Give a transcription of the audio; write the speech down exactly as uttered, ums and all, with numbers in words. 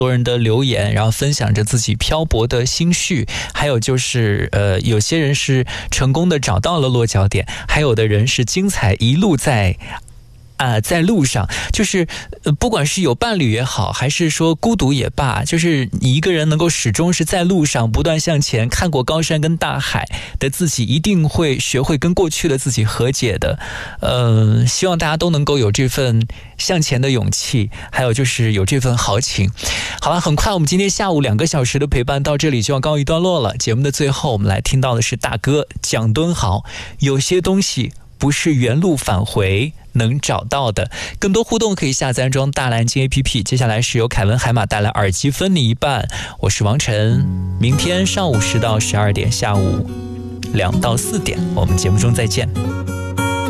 多人的留言，然后分享着自己漂泊的心绪，还有就是呃，有些人是成功的找到了落脚点，还有的人是精彩一路在啊、呃，在路上，就是呃，不管是有伴侣也好，还是说孤独也罢，就是你一个人能够始终是在路上不断向前，看过高山跟大海的自己，一定会学会跟过去的自己和解的。呃，希望大家都能够有这份向前的勇气，还有就是有这份豪情。好了，很快我们今天下午两个小时的陪伴到这里就要告一段落了。节目的最后，我们来听到的是大哥蒋敦豪，有些东西不是原路返回能找到的。更多互动可以下载安装大蓝鲸 A P P。 接下来是由凯文海马带来耳机分你一半，我是王晨，明天上午十到十二点，下午两到四点，我们节目中再见。